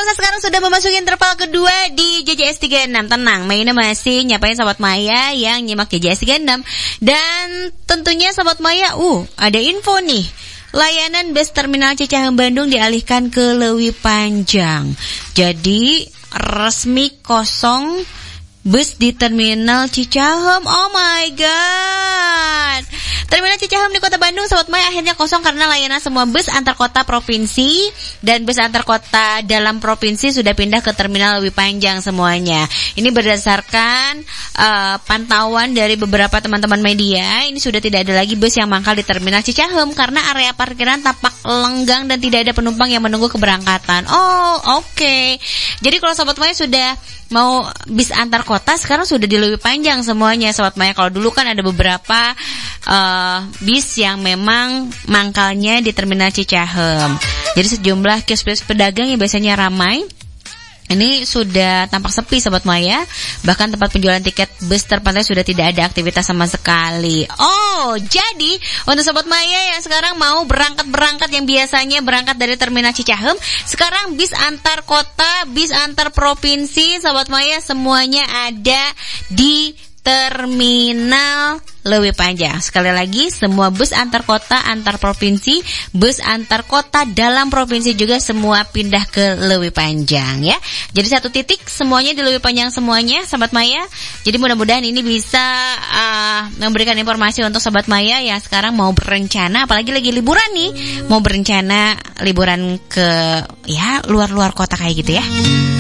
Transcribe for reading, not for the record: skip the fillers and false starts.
Pemirsa sekarang sudah memasuki interval kedua di JJS 36. Tenang, mainnya masih nyapain Sobat Maya yang nyimak JJS 36. Dan tentunya Sobat Maya, ada info nih. Layanan bus terminal Cicahem Bandung dialihkan ke Leuwi Panjang. Jadi resmi kosong bus di terminal Cicahem. Oh my god. Terminal Cicahem di Kota Bandung, Sobat Maya, akhirnya kosong karena layanan semua bus antar kota provinsi dan bus antar kota dalam provinsi sudah pindah ke terminal Leuwi Panjang semuanya. Ini berdasarkan pantauan dari beberapa teman-teman media. Ini sudah tidak ada lagi bus yang mangkal di terminal Cicahem karena area parkiran tampak lenggang dan tidak ada penumpang yang menunggu keberangkatan. Oh, oke. Jadi kalau Sobat Maya sudah mau bis antar kota, sekarang sudah di Leuwi Panjang semuanya, Sobat Maya. Kalau dulu kan ada beberapa bis yang memang mangkalnya di terminal Cicahem. Jadi sejumlah kios-kios pedagang yang biasanya ramai ini sudah tampak sepi, Sobat Maya. Bahkan tempat penjualan tiket bus terpantau sudah tidak ada aktivitas sama sekali. Oh, jadi untuk Sobat Maya yang sekarang mau berangkat yang biasanya berangkat dari terminal Cicahem, sekarang bis antar kota, bis antar provinsi, Sobat Maya, semuanya ada di terminal Leuwi Panjang. Sekali lagi, semua bus antar kota, antar provinsi, bus antar kota dalam provinsi juga semua pindah ke Leuwi Panjang ya. Jadi satu titik semuanya di Leuwi Panjang semuanya, Sobat Maya. Jadi mudah-mudahan ini bisa memberikan informasi untuk Sobat Maya yang sekarang mau berencana, apalagi lagi liburan nih, mau berencana liburan ke luar-luar kota kayak gitu ya.